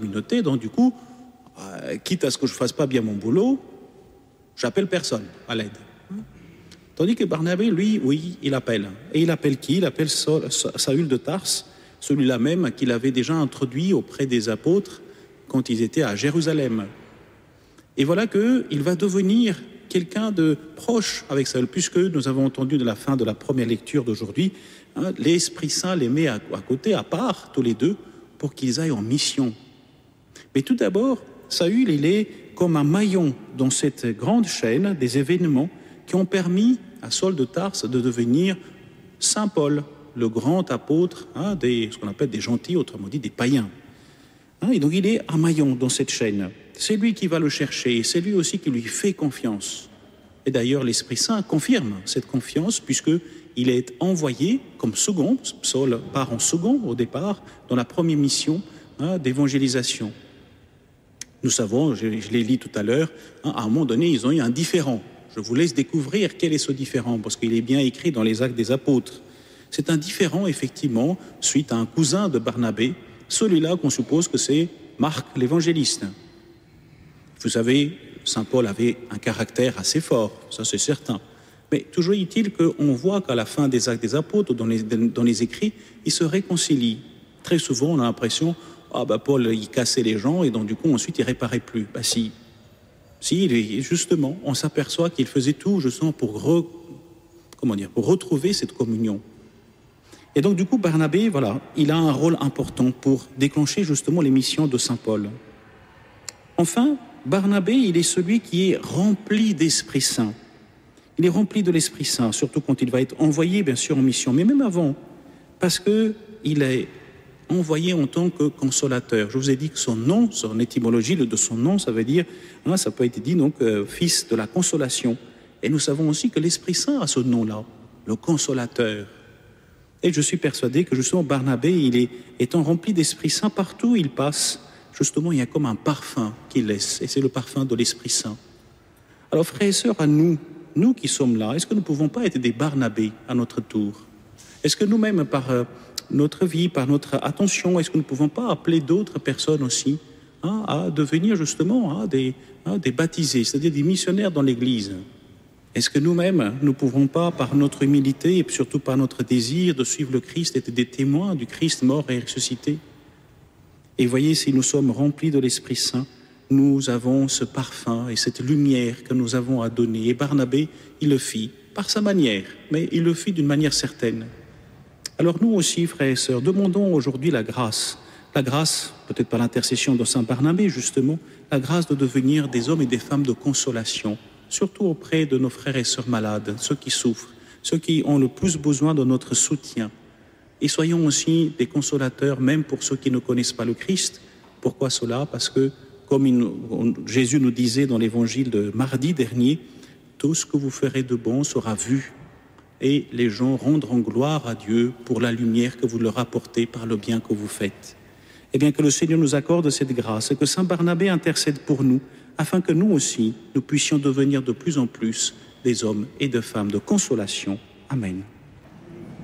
communauté, donc du coup, quitte à ce que je ne fasse pas bien mon boulot, j'appelle personne à l'aide. Tandis que Barnabé, lui, oui, il appelle. Et il appelle qui? Il appelle Saül de Tarse, celui-là même qu'il avait déjà introduit auprès des apôtres quand ils étaient à Jérusalem. Et voilà qu'il va devenir quelqu'un de proche avec Saül, puisque nous avons entendu de la fin de la première lecture d'aujourd'hui, l'Esprit Saint les met à côté, à part, tous les deux, pour qu'ils aillent en mission. Mais tout d'abord, Saül, il est comme un maillon dans cette grande chaîne des événements qui ont permis à Saul de Tarse de devenir Saint Paul, le grand apôtre, ce qu'on appelle des gentils, autrement dit des païens. Et donc il est un maillon dans cette chaîne. C'est lui qui va le chercher, c'est lui aussi qui lui fait confiance. Et d'ailleurs, l'Esprit Saint confirme cette confiance, puisqu'il est envoyé comme second. Saul part en second au départ, dans la première mission d'évangélisation. Nous savons, je l'ai dit tout à l'heure, à un moment donné, ils ont eu un différend. Je vous laisse découvrir quel est ce différend, parce qu'il est bien écrit dans les Actes des Apôtres. C'est un différend, effectivement, suite à un cousin de Barnabé, celui-là qu'on suppose que c'est Marc l'évangéliste. Vous savez, Saint Paul avait un caractère assez fort, ça c'est certain. Mais toujours est-il qu'on voit qu'à la fin des Actes des Apôtres, dans les écrits, ils se réconcilient. Très souvent, on a l'impression, Paul, il cassait les gens et donc du coup, ensuite, il réparait plus. Si, justement, on s'aperçoit qu'il faisait tout justement pour retrouver cette communion. Et donc du coup, Barnabé, voilà, il a un rôle important pour déclencher justement les missions de Saint Paul. Enfin, Barnabé, il est celui qui est rempli d'Esprit Saint. Il est rempli de l'Esprit Saint, surtout quand il va être envoyé, bien sûr, en mission, mais même avant, parce qu'il est envoyé en tant que consolateur. Je vous ai dit que son nom, son étymologie de son nom, ça veut dire, ça peut être dit donc fils de la consolation. Et nous savons aussi que l'Esprit Saint a ce nom-là, le consolateur. Et je suis persuadé que justement Barnabé, étant rempli d'Esprit Saint partout où il passe, justement il y a comme un parfum qu'il laisse, et c'est le parfum de l'Esprit Saint. Alors frères et sœurs, à nous qui sommes là, est-ce que nous ne pouvons pas être des Barnabés à notre tour? Est-ce que nous-mêmes, par notre vie, par notre attention, est-ce que nous ne pouvons pas appeler d'autres personnes aussi à devenir justement des baptisés, c'est-à-dire des missionnaires dans l'Église? Est-ce que nous-mêmes, nous ne pouvons pas, par notre humilité et surtout par notre désir de suivre le Christ, être des témoins du Christ mort et ressuscité? Et voyez, si nous sommes remplis de l'Esprit Saint, nous avons ce parfum et cette lumière que nous avons à donner. Et Barnabé, il le fit par sa manière, mais il le fit d'une manière certaine. Alors nous aussi, frères et sœurs, demandons aujourd'hui la grâce, peut-être par l'intercession de Saint Barnabé justement, la grâce de devenir des hommes et des femmes de consolation, surtout auprès de nos frères et sœurs malades, ceux qui souffrent, ceux qui ont le plus besoin de notre soutien. Et soyons aussi des consolateurs, même pour ceux qui ne connaissent pas le Christ. Pourquoi cela? Parce que, comme Jésus nous disait dans l'évangile de mardi dernier, tout ce que vous ferez de bon sera vu, et les gens rendront gloire à Dieu pour la lumière que vous leur apportez par le bien que vous faites. Eh bien, que le Seigneur nous accorde cette grâce, et que Saint Barnabé intercède pour nous, afin que nous aussi, nous puissions devenir de plus en plus des hommes et des femmes de consolation. Amen.